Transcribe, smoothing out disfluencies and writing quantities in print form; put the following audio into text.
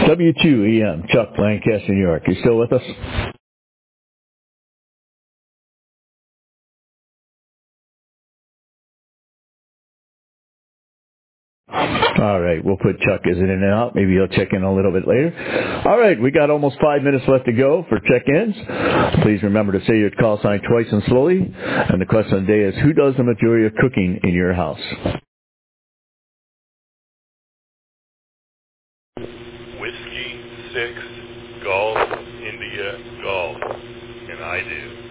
W2EM, Chuck, Lancaster, New York. You still with us? All right, we'll put Chuck as in and out. Maybe he'll check in a little bit later. All right, we got almost 5 minutes left to go for check-ins. Please remember to say your call sign twice and slowly. And the question of the day is, who does the majority of cooking in your house? Whiskey 6 Golf India Golf, and I do.